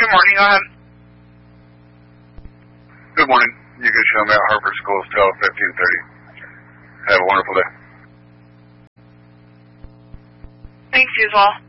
Good morning. Go ahead. Good morning. You can show me at Harper School till 15:30. Have a wonderful day. Thanks, you as well.